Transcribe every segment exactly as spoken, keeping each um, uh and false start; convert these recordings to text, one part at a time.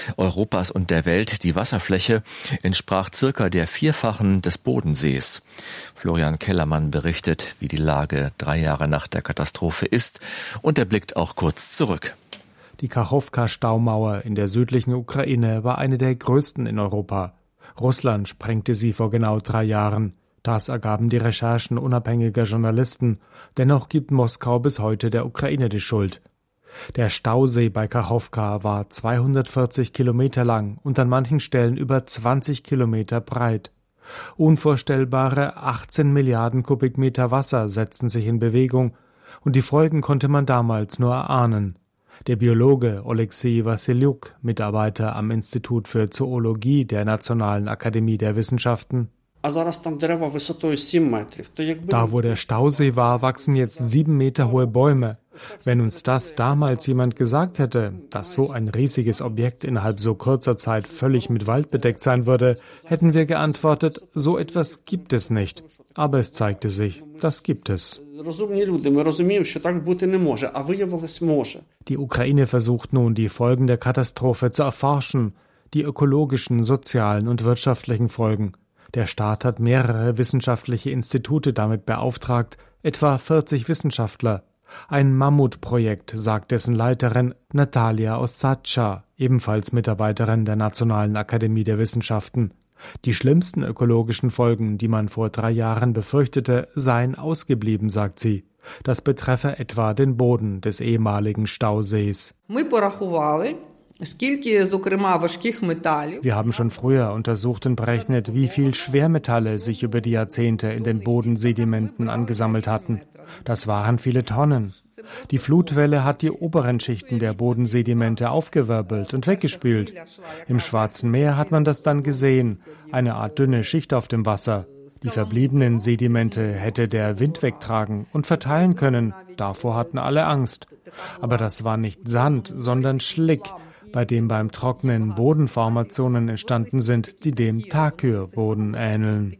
Europas und der Welt. Die Wasserfläche entsprach circa der Vierfachen des Bodensees. Florian Kellermann berichtet, wie die Lage drei Jahre nach der Katastrophe ist, und er blickt auch kurz zurück. Die Kachowka-Staumauer in der südlichen Ukraine war eine der größten in Europa. Russland sprengte sie vor genau drei Jahren. Das ergaben die Recherchen unabhängiger Journalisten. Dennoch gibt Moskau bis heute der Ukraine die Schuld. Der Stausee bei Kachowka war zweihundertvierzig Kilometer lang und an manchen Stellen über zwanzig Kilometer breit. Unvorstellbare achtzehn Milliarden Kubikmeter Wasser setzten sich in Bewegung, und die Folgen konnte man damals nur erahnen. Der Biologe Oleksiy Wassiliuk, Mitarbeiter am Institut für Zoologie der Nationalen Akademie der Wissenschaften: Da, wo der Stausee war, wachsen jetzt sieben Meter hohe Bäume. Wenn uns das damals jemand gesagt hätte, dass so ein riesiges Objekt innerhalb so kurzer Zeit völlig mit Wald bedeckt sein würde, hätten wir geantwortet, so etwas gibt es nicht. Aber es zeigte sich, das gibt es. Die Ukraine versucht nun, die Folgen der Katastrophe zu erforschen, die ökologischen, sozialen und wirtschaftlichen Folgen. Der Staat hat mehrere wissenschaftliche Institute damit beauftragt, etwa vierzig Wissenschaftler. Ein Mammutprojekt, sagt dessen Leiterin Natalia Osatscha, ebenfalls Mitarbeiterin der Nationalen Akademie der Wissenschaften. Die schlimmsten ökologischen Folgen, die man vor drei Jahren befürchtete, seien ausgeblieben, sagt sie. Das betreffe etwa den Boden des ehemaligen Stausees. Wir haben schon früher untersucht und berechnet, wie viel Schwermetalle sich über die Jahrzehnte in den Bodensedimenten angesammelt hatten. Das waren viele Tonnen. Die Flutwelle hat die oberen Schichten der Bodensedimente aufgewirbelt und weggespült. Im Schwarzen Meer hat man das dann gesehen, eine Art dünne Schicht auf dem Wasser. Die verbliebenen Sedimente hätte der Wind wegtragen und verteilen können. Davor hatten alle Angst. Aber das war nicht Sand, sondern Schlick, bei dem beim Trocknen Bodenformationen entstanden sind, die dem Takür-Boden ähneln.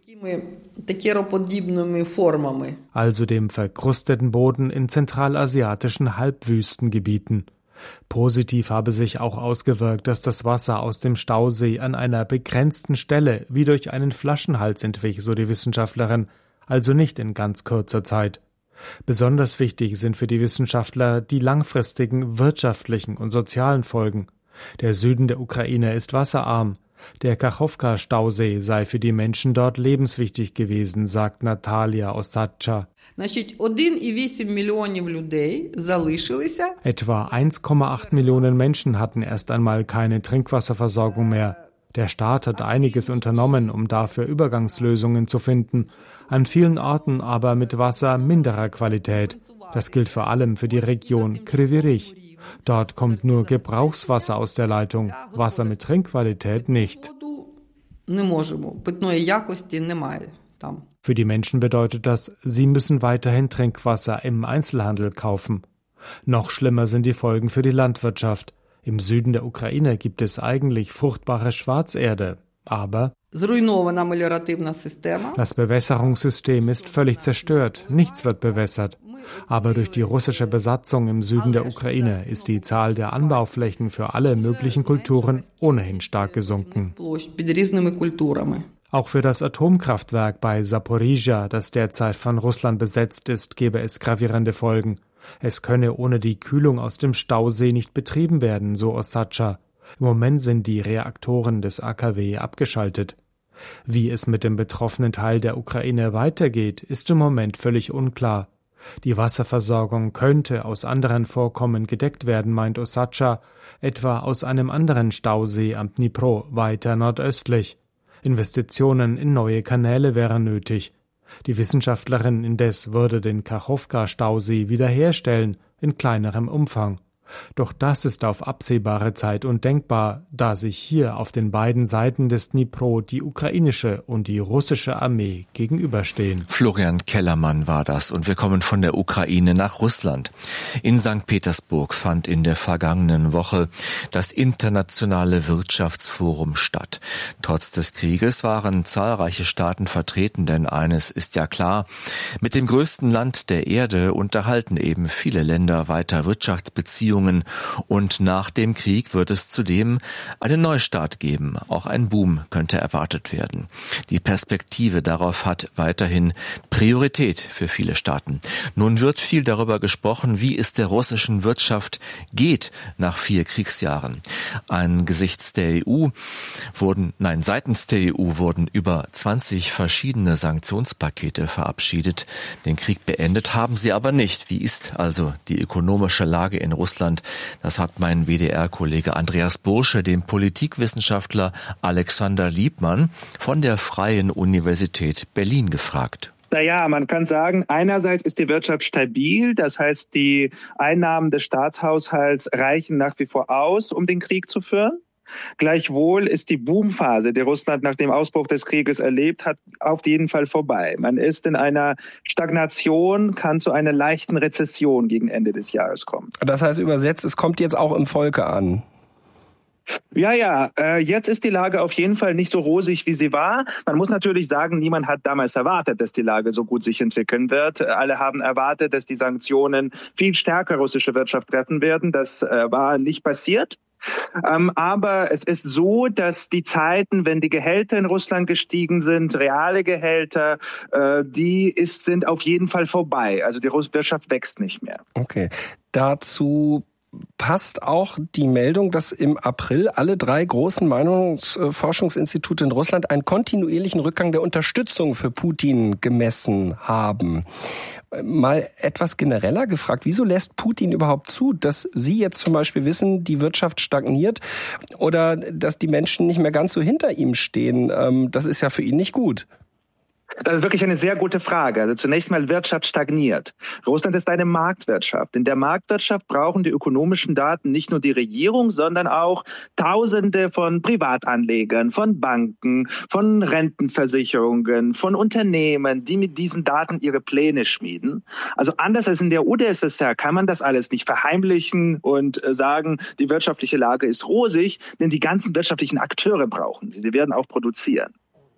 Also dem verkrusteten Boden in zentralasiatischen Halbwüstengebieten. Positiv habe sich auch ausgewirkt, dass das Wasser aus dem Stausee an einer begrenzten Stelle wie durch einen Flaschenhals entwich, so die Wissenschaftlerin, also nicht in ganz kurzer Zeit. Besonders wichtig sind für die Wissenschaftler die langfristigen wirtschaftlichen und sozialen Folgen. Der Süden der Ukraine ist wasserarm. Der Kachowka-Stausee sei für die Menschen dort lebenswichtig gewesen, sagt Natalia Osatscha. Etwa eins Komma acht Millionen Menschen hatten erst einmal keine Trinkwasserversorgung mehr. Der Staat hat einiges unternommen, um dafür Übergangslösungen zu finden, an vielen Orten aber mit Wasser minderer Qualität. Das gilt vor allem für die Region Kryvyi Rih. Dort kommt nur Gebrauchswasser aus der Leitung, Wasser mit Trinkqualität nicht. Für die Menschen bedeutet das, sie müssen weiterhin Trinkwasser im Einzelhandel kaufen. Noch schlimmer sind die Folgen für die Landwirtschaft. Im Süden der Ukraine gibt es eigentlich fruchtbare Schwarzerde, aber das Bewässerungssystem ist völlig zerstört, nichts wird bewässert. Aber durch die russische Besatzung im Süden der Ukraine ist die Zahl der Anbauflächen für alle möglichen Kulturen ohnehin stark gesunken. Auch für das Atomkraftwerk bei Saporizhzhia, das derzeit von Russland besetzt ist, gäbe es gravierende Folgen. Es könne ohne die Kühlung aus dem Stausee nicht betrieben werden, so Osatscha. Im Moment sind die Reaktoren des A K W abgeschaltet. Wie es mit dem betroffenen Teil der Ukraine weitergeht, ist im Moment völlig unklar. Die Wasserversorgung könnte aus anderen Vorkommen gedeckt werden, meint Osatscha, etwa aus einem anderen Stausee am Dnipro, weiter nordöstlich. Investitionen in neue Kanäle wären nötig. Die Wissenschaftlerin indes würde den Kachowka-Stausee wiederherstellen, in kleinerem Umfang. Doch das ist auf absehbare Zeit undenkbar, da sich hier auf den beiden Seiten des Dnipro die ukrainische und die russische Armee gegenüberstehen. Florian Kellermann war das, und wir kommen von der Ukraine nach Russland. In Sankt Petersburg fand in der vergangenen Woche das Internationale Wirtschaftsforum statt. Trotz des Krieges waren zahlreiche Staaten vertreten, denn eines ist ja klar: Mit dem größten Land der Erde unterhalten eben viele Länder weiter Wirtschaftsbeziehungen. Und nach dem Krieg wird es zudem einen Neustart geben. Auch ein Boom könnte erwartet werden. Die Perspektive darauf hat weiterhin Priorität für viele Staaten. Nun wird viel darüber gesprochen, wie es der russischen Wirtschaft geht nach vier Kriegsjahren. Angesichts der E U wurden, nein, seitens der E U wurden über zwanzig verschiedene Sanktionspakete verabschiedet. Den Krieg beendet haben sie aber nicht. Wie ist also die ökonomische Lage in Russland? Das hat mein W D R-Kollege Andreas Bursche dem Politikwissenschaftler Alexander Liebmann von der Freien Universität Berlin gefragt. Naja, man kann sagen, einerseits ist die Wirtschaft stabil, das heißt, die Einnahmen des Staatshaushalts reichen nach wie vor aus, um den Krieg zu führen. Gleichwohl ist die Boomphase, die Russland nach dem Ausbruch des Krieges erlebt hat, auf jeden Fall vorbei. Man ist in einer Stagnation, kann zu einer leichten Rezession gegen Ende des Jahres kommen. Das heißt übersetzt, es kommt jetzt auch im Volke an. Ja, ja, äh, jetzt ist die Lage auf jeden Fall nicht so rosig, wie sie war. Man muss natürlich sagen, niemand hat damals erwartet, dass die Lage so gut sich entwickeln wird. Alle haben erwartet, dass die Sanktionen viel stärker russische Wirtschaft treffen werden. Das äh, war nicht passiert. Ähm, aber es ist so, dass die Zeiten, wenn die Gehälter in Russland gestiegen sind, reale Gehälter, äh, die ist, sind auf jeden Fall vorbei. Also die Wirtschaft wächst nicht mehr. Okay, dazu passt auch die Meldung, dass im April alle drei großen Meinungsforschungsinstitute in Russland einen kontinuierlichen Rückgang der Unterstützung für Putin gemessen haben. Mal etwas genereller gefragt, wieso lässt Putin überhaupt zu, dass Sie jetzt zum Beispiel wissen, die Wirtschaft stagniert oder dass die Menschen nicht mehr ganz so hinter ihm stehen? Das ist ja für ihn nicht gut. Das ist wirklich eine sehr gute Frage. Also zunächst mal, Wirtschaft stagniert. Russland ist eine Marktwirtschaft. In der Marktwirtschaft brauchen die ökonomischen Daten nicht nur die Regierung, sondern auch Tausende von Privatanlegern, von Banken, von Rentenversicherungen, von Unternehmen, die mit diesen Daten ihre Pläne schmieden. Also anders als in der U d S S R kann man das alles nicht verheimlichen und sagen, die wirtschaftliche Lage ist rosig, denn die ganzen wirtschaftlichen Akteure brauchen sie. Die werden auch produzieren.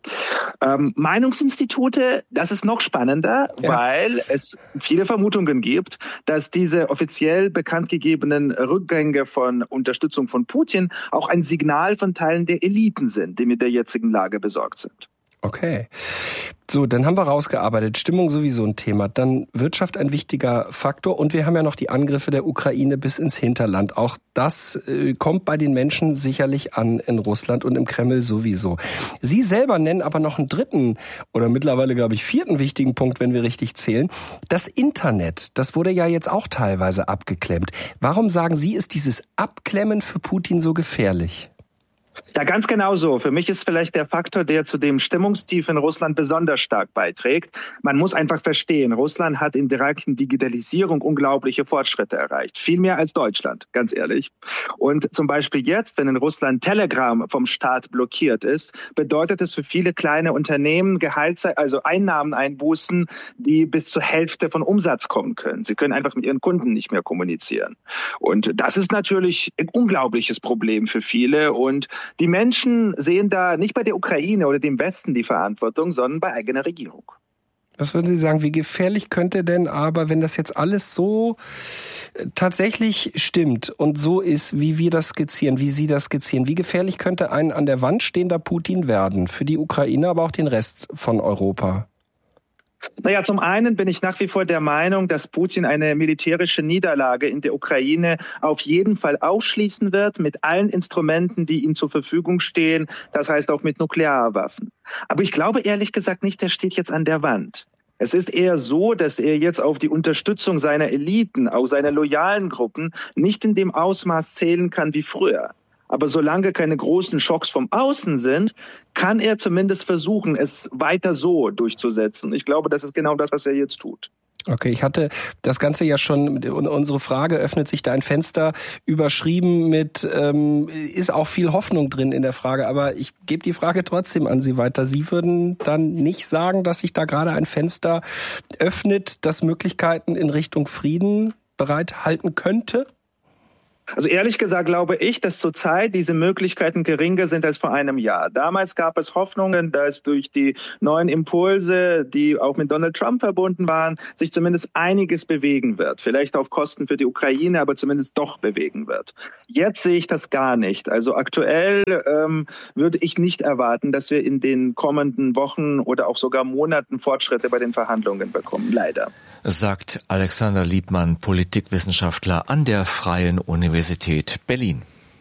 Ähm, Meinungsinstitute, das ist noch spannender, ja. Weil es viele Vermutungen gibt, dass diese offiziell bekannt gegebenen Rückgänge von Unterstützung von Putin auch ein Signal von Teilen der Eliten sind, die mit der jetzigen Lage besorgt sind. Okay. So, dann haben wir rausgearbeitet. Stimmung sowieso ein Thema. Dann Wirtschaft ein wichtiger Faktor. Und wir haben ja noch die Angriffe der Ukraine bis ins Hinterland. Auch das äh, kommt bei den Menschen sicherlich an in Russland und im Kreml sowieso. Sie selber nennen aber noch einen dritten oder mittlerweile, glaube ich, vierten wichtigen Punkt, wenn wir richtig zählen. Das Internet, das wurde ja jetzt auch teilweise abgeklemmt. Warum sagen Sie, ist dieses Abklemmen für Putin so gefährlich? Ja, ganz genau so. Für mich ist vielleicht der Faktor, der zu dem Stimmungstief in Russland besonders stark beiträgt. Man muss einfach verstehen, Russland hat in direkten Digitalisierung unglaubliche Fortschritte erreicht. Viel mehr als Deutschland, ganz ehrlich. Und zum Beispiel jetzt, wenn in Russland Telegram vom Staat blockiert ist, bedeutet es für viele kleine Unternehmen Gehalts, also Einnahmen einbußen, die bis zur Hälfte von Umsatz kommen können. Sie können einfach mit ihren Kunden nicht mehr kommunizieren. Und das ist natürlich ein unglaubliches Problem für viele. Und die Menschen sehen da nicht bei der Ukraine oder dem Westen die Verantwortung, sondern bei eigener Regierung. Was würden Sie sagen, wie gefährlich könnte denn aber, wenn das jetzt alles so tatsächlich stimmt und so ist, wie wir das skizzieren, wie Sie das skizzieren, wie gefährlich könnte ein an der Wand stehender Putin werden für die Ukraine, aber auch den Rest von Europa? Naja, zum einen bin ich nach wie vor der Meinung, dass Putin eine militärische Niederlage in der Ukraine auf jeden Fall ausschließen wird, mit allen Instrumenten, die ihm zur Verfügung stehen, das heißt auch mit Nuklearwaffen. Aber ich glaube ehrlich gesagt nicht, er steht jetzt an der Wand. Es ist eher so, dass er jetzt auf die Unterstützung seiner Eliten, auch seiner loyalen Gruppen, nicht in dem Ausmaß zählen kann wie früher. Aber solange keine großen Schocks vom Außen sind, kann er zumindest versuchen, es weiter so durchzusetzen. Ich glaube, das ist genau das, was er jetzt tut. Okay, ich hatte das Ganze ja schon, unsere Frage, öffnet sich da ein Fenster, überschrieben mit, ähm, ist auch viel Hoffnung drin in der Frage, aber ich gebe die Frage trotzdem an Sie weiter. Sie würden dann nicht sagen, dass sich da gerade ein Fenster öffnet, das Möglichkeiten in Richtung Frieden bereithalten könnte? Also ehrlich gesagt glaube ich, dass zurzeit diese Möglichkeiten geringer sind als vor einem Jahr. Damals gab es Hoffnungen, dass durch die neuen Impulse, die auch mit Donald Trump verbunden waren, sich zumindest einiges bewegen wird. Vielleicht auf Kosten für die Ukraine, aber zumindest doch bewegen wird. Jetzt sehe ich das gar nicht. Also aktuell ähm, würde ich nicht erwarten, dass wir in den kommenden Wochen oder auch sogar Monaten Fortschritte bei den Verhandlungen bekommen. Leider. Sagt Alexander Liebmann, Politikwissenschaftler an der Freien Universität Berlin.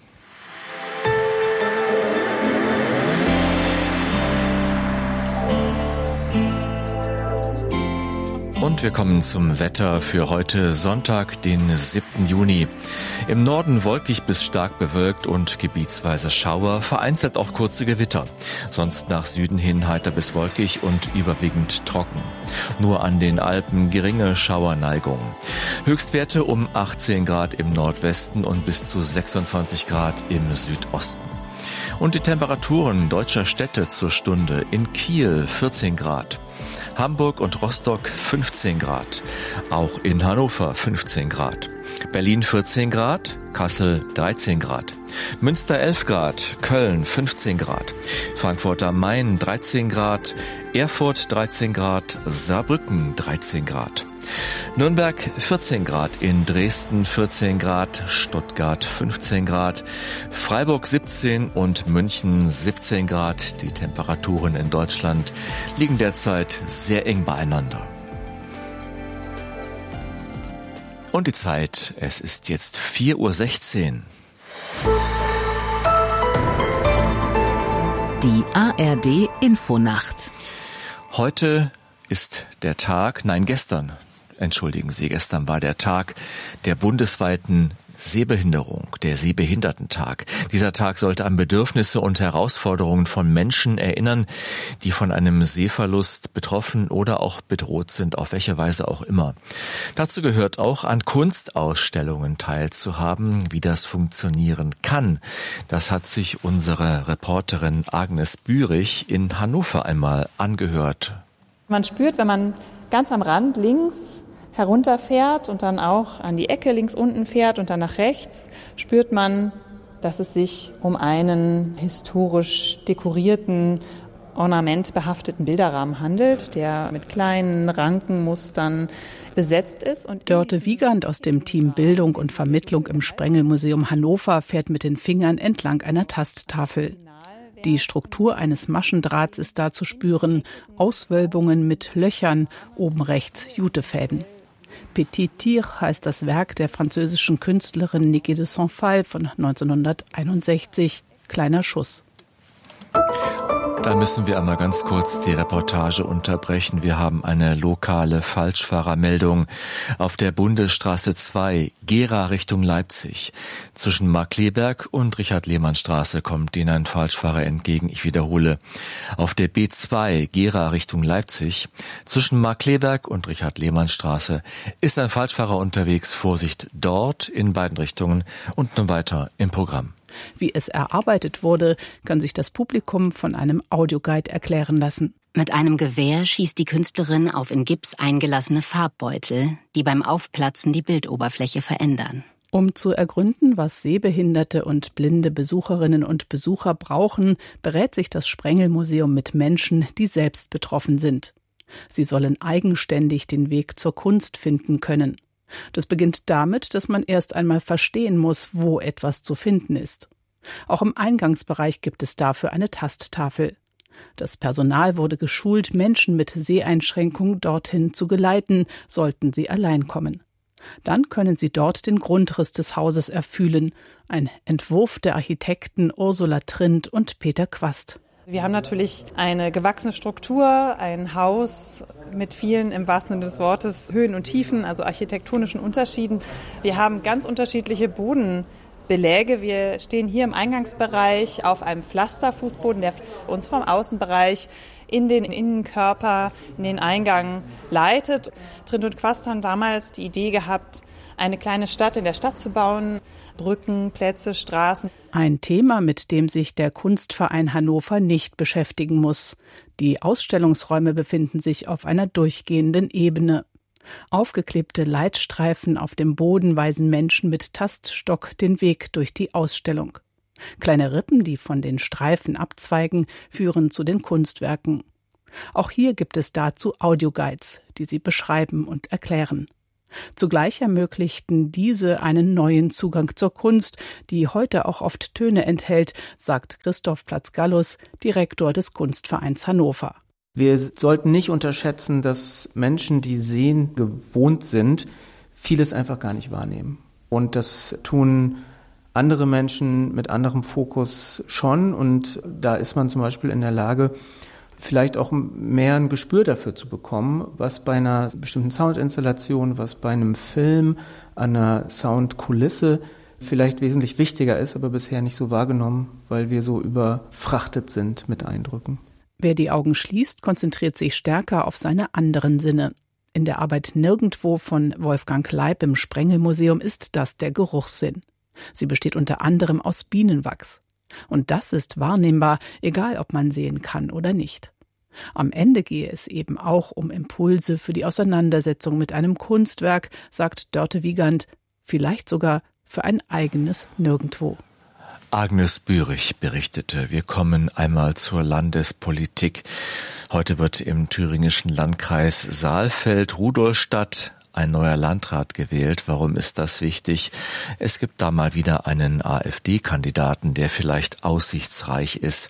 Und wir kommen zum Wetter für heute Sonntag, den siebten Juni. Im Norden wolkig bis stark bewölkt und gebietsweise Schauer, vereinzelt auch kurze Gewitter. Sonst nach Süden hin heiter bis wolkig und überwiegend trocken. Nur an den Alpen geringe Schauerneigung. Höchstwerte um achtzehn Grad im Nordwesten und bis zu sechsundzwanzig Grad im Südosten. Und die Temperaturen deutscher Städte zur Stunde: in Kiel vierzehn Grad. Hamburg und Rostock fünfzehn Grad, auch in Hannover fünfzehn Grad, Berlin vierzehn Grad, Kassel dreizehn Grad, Münster elf Grad, Köln fünfzehn Grad, Frankfurt am Main dreizehn Grad, Erfurt dreizehn Grad, Saarbrücken dreizehn Grad. Nürnberg vierzehn Grad, in Dresden vierzehn Grad, Stuttgart fünfzehn Grad, Freiburg siebzehn und München siebzehn Grad. Die Temperaturen in Deutschland liegen derzeit sehr eng beieinander. Und die Zeit, es ist jetzt vier Uhr sechzehn. Die A R D Infonacht. Heute ist der Tag, nein gestern, entschuldigen Sie, gestern war der Tag der bundesweiten Sehbehinderung, der Sehbehindertentag. Dieser Tag sollte an Bedürfnisse und Herausforderungen von Menschen erinnern, die von einem Sehverlust betroffen oder auch bedroht sind, auf welche Weise auch immer. Dazu gehört auch, an Kunstausstellungen teilzuhaben. Wie das funktionieren kann, das hat sich unsere Reporterin Agnes Bürich in Hannover einmal angehört. Man spürt, wenn man ganz am Rand links herunterfährt und dann auch an die Ecke links unten fährt und dann nach rechts, spürt man, dass es sich um einen historisch dekorierten, ornamentbehafteten Bilderrahmen handelt, der mit kleinen Rankenmustern besetzt ist. Und Dörte Wiegand aus dem Team Bildung und Vermittlung im Sprengelmuseum Hannover fährt mit den Fingern entlang einer Tasttafel. Die Struktur eines Maschendrahts ist da zu spüren, Auswölbungen mit Löchern, oben rechts Jutefäden. Petit Tir heißt das Werk der französischen Künstlerin Niki de Saint-Phalle von neunzehnhunderteinundsechzig. Kleiner Schuss. Da müssen wir einmal ganz kurz die Reportage unterbrechen. Wir haben eine lokale Falschfahrermeldung auf der Bundesstraße zwei, Gera Richtung Leipzig. Zwischen Markkleeberg und Richard-Lehmann-Straße kommt Ihnen ein Falschfahrer entgegen. Ich wiederhole, auf der B zwei, Gera Richtung Leipzig, zwischen Markkleeberg und Richard-Lehmann-Straße ist ein Falschfahrer unterwegs. Vorsicht dort in beiden Richtungen und nun weiter im Programm. Wie es erarbeitet wurde, kann sich das Publikum von einem Audioguide erklären lassen. Mit einem Gewehr schießt die Künstlerin auf in Gips eingelassene Farbbeutel, die beim Aufplatzen die Bildoberfläche verändern. Um zu ergründen, was sehbehinderte und blinde Besucherinnen und Besucher brauchen, berät sich das Sprengelmuseum mit Menschen, die selbst betroffen sind. Sie sollen eigenständig den Weg zur Kunst finden können. Das beginnt damit, dass man erst einmal verstehen muss, wo etwas zu finden ist. Auch im Eingangsbereich gibt es dafür eine Tasttafel. Das Personal wurde geschult, Menschen mit Seheinschränkung dorthin zu geleiten, sollten sie allein kommen. Dann können sie dort den Grundriss des Hauses erfühlen. Ein Entwurf der Architekten Ursula Trint und Peter Quast. Wir haben natürlich eine gewachsene Struktur, ein Haus mit vielen, im wahrsten Sinne des Wortes, Höhen und Tiefen, also architektonischen Unterschieden. Wir haben ganz unterschiedliche Bodenbeläge. Wir stehen hier im Eingangsbereich auf einem Pflasterfußboden, der uns vom Außenbereich in den Innenkörper, in den Eingang leitet. Trint und Quast haben damals die Idee gehabt, eine kleine Stadt in der Stadt zu bauen. Brücken, Plätze, Straßen. Ein Thema, mit dem sich der Kunstverein Hannover nicht beschäftigen muss. Die Ausstellungsräume befinden sich auf einer durchgehenden Ebene. Aufgeklebte Leitstreifen auf dem Boden weisen Menschen mit Taststock den Weg durch die Ausstellung. Kleine Rippen, die von den Streifen abzweigen, führen zu den Kunstwerken. Auch hier gibt es dazu Audioguides, die sie beschreiben und erklären. Zugleich ermöglichten diese einen neuen Zugang zur Kunst, die heute auch oft Töne enthält, sagt Christoph Platz-Gallus, Direktor des Kunstvereins Hannover. Wir sollten nicht unterschätzen, dass Menschen, die sehen gewohnt sind, vieles einfach gar nicht wahrnehmen. Und das tun andere Menschen mit anderem Fokus schon. Und da ist man zum Beispiel in der Lage, vielleicht auch mehr ein Gespür dafür zu bekommen, was bei einer bestimmten Soundinstallation, was bei einem Film, einer Soundkulisse vielleicht wesentlich wichtiger ist, aber bisher nicht so wahrgenommen, weil wir so überfrachtet sind mit Eindrücken. Wer die Augen schließt, konzentriert sich stärker auf seine anderen Sinne. In der Arbeit Nirgendwo von Wolfgang Leib im Sprengelmuseum ist das der Geruchssinn. Sie besteht unter anderem aus Bienenwachs. Und das ist wahrnehmbar, egal ob man sehen kann oder nicht. Am Ende gehe es eben auch um Impulse für die Auseinandersetzung mit einem Kunstwerk, sagt Dörte Wiegand, vielleicht sogar für ein eigenes Nirgendwo. Agnes Bürich berichtete, wir kommen einmal zur Landespolitik. Heute wird im thüringischen Landkreis Saalfeld-Rudolstadt ein neuer Landrat gewählt. Warum ist das wichtig? Es gibt da mal wieder einen AfD-Kandidaten, der vielleicht aussichtsreich ist.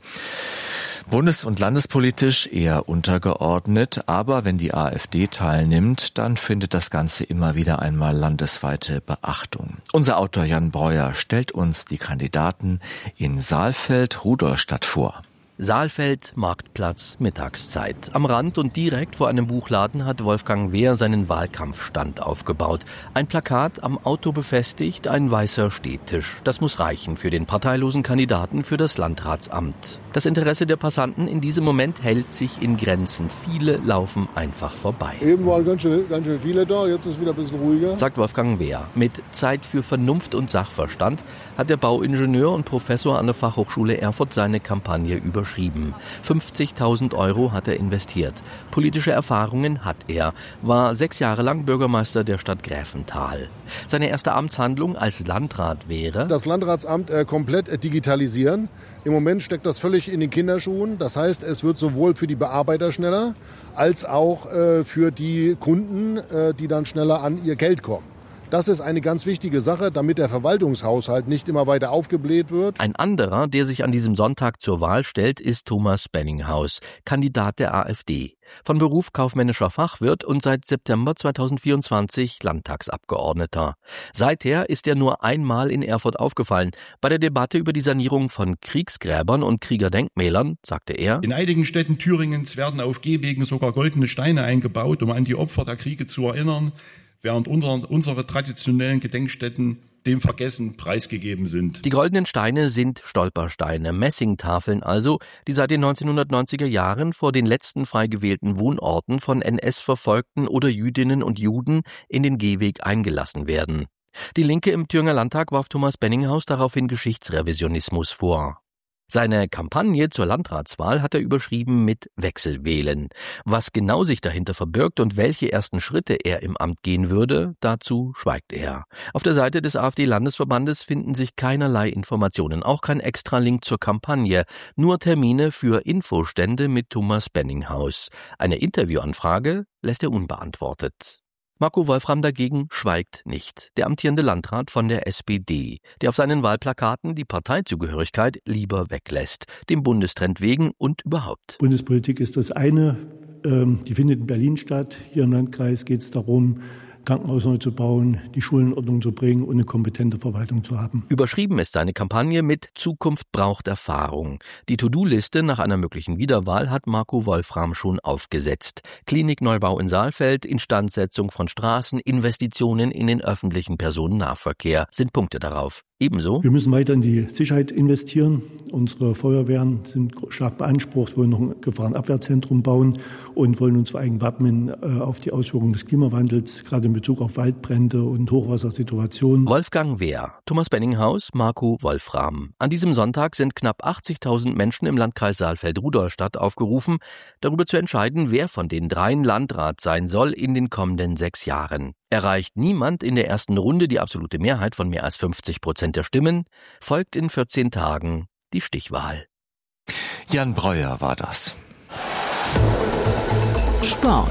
Bundes- und landespolitisch eher untergeordnet, aber wenn die AfD teilnimmt, dann findet das Ganze immer wieder einmal landesweite Beachtung. Unser Autor Jan Breuer stellt uns die Kandidaten in Saalfeld-Rudolstadt vor. Saalfeld, Marktplatz, Mittagszeit. Am Rand und direkt vor einem Buchladen hat Wolfgang Wehr seinen Wahlkampfstand aufgebaut. Ein Plakat am Auto befestigt, ein weißer Stehtisch. Das muss reichen für den parteilosen Kandidaten für das Landratsamt. Das Interesse der Passanten in diesem Moment hält sich in Grenzen. Viele laufen einfach vorbei. Eben waren ganz schön, ganz schön viele da, jetzt ist wieder ein bisschen ruhiger. Sagt Wolfgang Wehr. Mit Zeit für Vernunft und Sachverstand hat der Bauingenieur und Professor an der Fachhochschule Erfurt seine Kampagne überschrieben. fünfzigtausend Euro hat er investiert. Politische Erfahrungen hat er. War sechs Jahre lang Bürgermeister der Stadt Gräfental. Seine erste Amtshandlung als Landrat wäre: Das Landratsamt äh, komplett äh, digitalisieren. Im Moment steckt das völlig in den Kinderschuhen. Das heißt, es wird sowohl für die Bearbeiter schneller, als auch äh, für die Kunden, äh, die dann schneller an ihr Geld kommen. Das ist eine ganz wichtige Sache, damit der Verwaltungshaushalt nicht immer weiter aufgebläht wird. Ein anderer, der sich an diesem Sonntag zur Wahl stellt, ist Thomas Benninghaus, Kandidat der AfD. Von Beruf kaufmännischer Fachwirt und seit September zweitausendvierundzwanzig Landtagsabgeordneter. Seither ist er nur einmal in Erfurt aufgefallen. Bei der Debatte über die Sanierung von Kriegsgräbern und Kriegerdenkmälern sagte er: In einigen Städten Thüringens werden auf Gehwegen sogar goldene Steine eingebaut, um an die Opfer der Kriege zu erinnern, während unsere traditionellen Gedenkstätten dem Vergessen preisgegeben sind. Die goldenen Steine sind Stolpersteine, Messingtafeln also, die seit den neunzehnhundertneunziger Jahren vor den letzten frei gewählten Wohnorten von N S-Verfolgten oder Jüdinnen und Juden in den Gehweg eingelassen werden. Die Linke im Thüringer Landtag warf Thomas Benninghaus daraufhin Geschichtsrevisionismus vor. Seine Kampagne zur Landratswahl hat er überschrieben mit Wechselwählen. Was genau sich dahinter verbirgt und welche ersten Schritte er im Amt gehen würde, dazu schweigt er. Auf der Seite des AfD-Landesverbandes finden sich keinerlei Informationen, auch kein Extralink zur Kampagne, nur Termine für Infostände mit Thomas Benninghaus. Eine Interviewanfrage lässt er unbeantwortet. Marco Wolfram dagegen schweigt nicht, der amtierende Landrat von der S P D, der auf seinen Wahlplakaten die Parteizugehörigkeit lieber weglässt, dem Bundestrend wegen und überhaupt. Bundespolitik ist das eine, die findet in Berlin statt. Hier im Landkreis geht es darum, Krankenhaus neu zu bauen, die Schulen in Ordnung zu bringen und eine kompetente Verwaltung zu haben. Überschrieben ist seine Kampagne mit Zukunft braucht Erfahrung. Die To-Do-Liste nach einer möglichen Wiederwahl hat Marco Wolfram schon aufgesetzt. Klinikneubau in Saalfeld, Instandsetzung von Straßen, Investitionen in den öffentlichen Personennahverkehr sind Punkte darauf. Ebenso: Wir müssen weiter in die Sicherheit investieren. Unsere Feuerwehren sind stark beansprucht, wollen noch ein Gefahrenabwehrzentrum bauen und wollen uns vor allem wappnen auf die Auswirkungen des Klimawandels, gerade in Bezug auf Waldbrände und Hochwassersituationen. Wolfgang Wehr, Thomas Benninghaus, Marco Wolfram. An diesem Sonntag sind knapp achtzigtausend Menschen im Landkreis Saalfeld-Rudolstadt aufgerufen, darüber zu entscheiden, wer von den dreien Landrat sein soll in den kommenden sechs Jahren. Erreicht niemand in der ersten Runde die absolute Mehrheit von mehr als fünfzig Prozent der Stimmen, folgt in vierzehn Tagen die Stichwahl. Jan Breuer war das. Sport.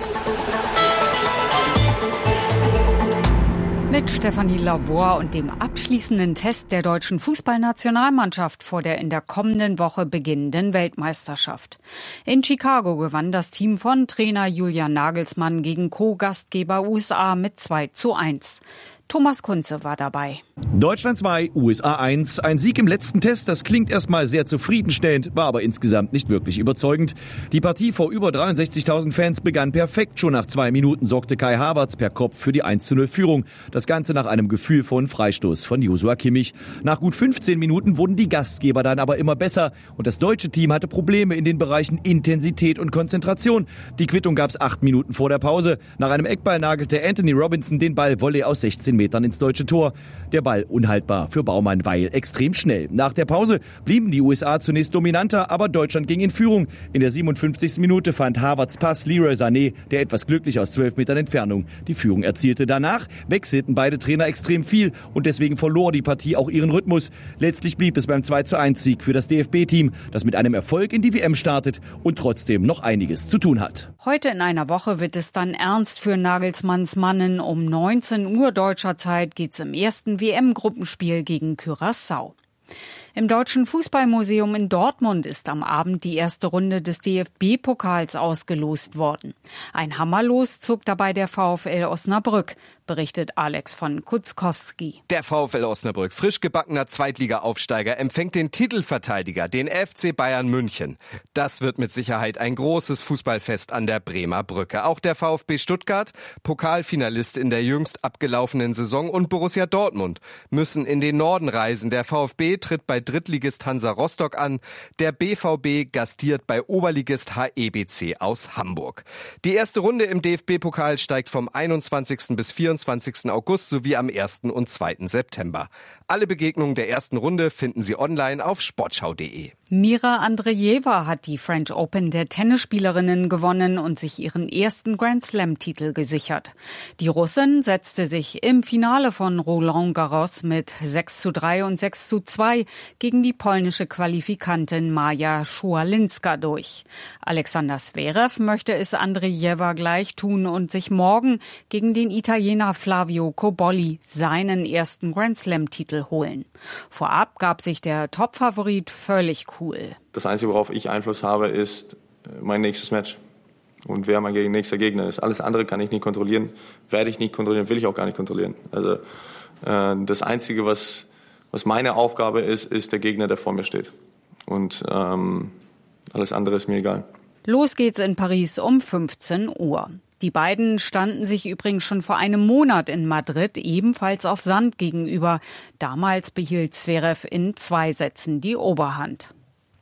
Mit Stefanie Lavoie und dem abschließenden Test der deutschen Fußballnationalmannschaft vor der in der kommenden Woche beginnenden Weltmeisterschaft. In Chicago gewann das Team von Trainer Julian Nagelsmann gegen Co-Gastgeber U S A mit zwei zu eins. Thomas Kunze war dabei. Deutschland zwei, U S A eins. Ein Sieg im letzten Test, das klingt erstmal sehr zufriedenstellend, war aber insgesamt nicht wirklich überzeugend. Die Partie vor über dreiundsechzigtausend Fans begann perfekt. Schon nach zwei Minuten sorgte Kai Havertz per Kopf für die eins zu null Führung. Das Ganze nach einem gefühlvollen Freistoß von Joshua Kimmich. Nach gut fünfzehn Minuten wurden die Gastgeber dann aber immer besser. Und das deutsche Team hatte Probleme in den Bereichen Intensität und Konzentration. Die Quittung gab es acht Minuten vor der Pause. Nach einem Eckball nagelte Anthony Robinson den Ball Volley aus sechzehn Metern ins deutsche Tor. Der Ball unhaltbar für Baumann, weil extrem schnell. Nach der Pause blieben die U S A zunächst dominanter, aber Deutschland ging in Führung. In der siebenundfünfzigsten Minute fand Havertz Pass Leroy Sané, der etwas glücklich aus zwölf Metern Entfernung die Führung erzielte. Danach wechselten beide Trainer extrem viel und deswegen verlor die Partie auch ihren Rhythmus. Letztlich blieb es beim zwei zu eins Sieg für das D F B-Team, das mit einem Erfolg in die W M startet und trotzdem noch einiges zu tun hat. Heute in einer Woche wird es dann ernst für Nagelsmanns Mannen. Um neunzehn Uhr deutscher Zeit geht's im ersten W M-Gruppenspiel gegen Curaçao. Im Deutschen Fußballmuseum in Dortmund ist am Abend die erste Runde des D F B-Pokals ausgelost worden. Ein Hammerlos zog dabei der VfL Osnabrück, berichtet Alex von Kutzkowski. Der VfL Osnabrück, frisch gebackener Zweitliga-Aufsteiger, empfängt den Titelverteidiger, den F C Bayern München. Das wird mit Sicherheit ein großes Fußballfest an der Bremer Brücke. Auch der VfB Stuttgart, Pokalfinalist in der jüngst abgelaufenen Saison, und Borussia Dortmund müssen in den Norden reisen. Der VfB tritt bei Drittligist Hansa Rostock an. Der B V B gastiert bei Oberligist H E B C aus Hamburg. Die erste Runde im D F B-Pokal steigt vom einundzwanzigsten bis vierundzwanzigsten August sowie am ersten und zweiten September. Alle Begegnungen der ersten Runde finden Sie online auf sportschau punkt de. Mira Andreeva hat die French Open der Tennisspielerinnen gewonnen und sich ihren ersten Grand Slam-Titel gesichert. Die Russin setzte sich im Finale von Roland Garros mit sechs zu drei und sechs zu zwei gegen die polnische Qualifikantin Maja Szualinska durch. Alexander Zverev möchte es Andreeva gleich tun und sich morgen gegen den Italiener Flavio Cobolli seinen ersten Grand Slam-Titel holen. Vorab gab sich der Topfavorit völlig cool. Das Einzige, worauf ich Einfluss habe, ist mein nächstes Match und wer mein nächster Gegner ist. Alles andere kann ich nicht kontrollieren, werde ich nicht kontrollieren, will ich auch gar nicht kontrollieren. Also äh, das Einzige, was, was meine Aufgabe ist, ist der Gegner, der vor mir steht. Und ähm, alles andere ist mir egal. Los geht's in Paris um fünfzehn Uhr. Die beiden standen sich übrigens schon vor einem Monat in Madrid ebenfalls auf Sand gegenüber. Damals behielt Zverev in zwei Sätzen die Oberhand.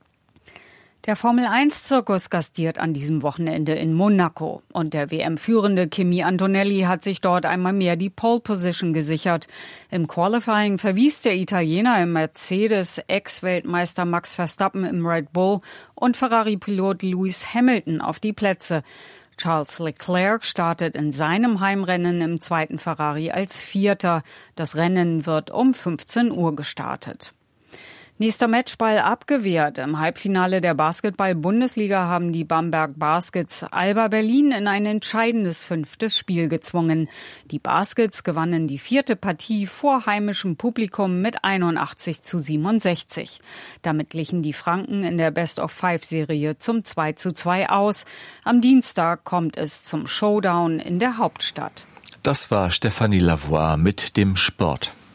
Der Formel eins Zirkus gastiert an diesem Wochenende in Monaco. Und der W M-Führende Kimi Antonelli hat sich dort einmal mehr die Pole Position gesichert. Im Qualifying verwies der Italiener im Mercedes Ex-Weltmeister Max Verstappen im Red Bull und Ferrari-Pilot Lewis Hamilton auf die Plätze. Charles Leclerc startet in seinem Heimrennen im zweiten Ferrari als Vierter. Das Rennen wird um fünfzehn Uhr gestartet. Nächster Matchball abgewehrt. Im Halbfinale der Basketball-Bundesliga haben die Bamberg Baskets Alba Berlin in ein entscheidendes fünftes Spiel gezwungen. Die Baskets gewannen die vierte Partie vor heimischem Publikum mit einundachtzig zu siebenundsechzig. Damit glichen die Franken in der Best-of-Five-Serie zum zwei zu zwei aus. Am Dienstag kommt es zum Showdown in der Hauptstadt. Das war Stefanie Lavoie mit dem Sport.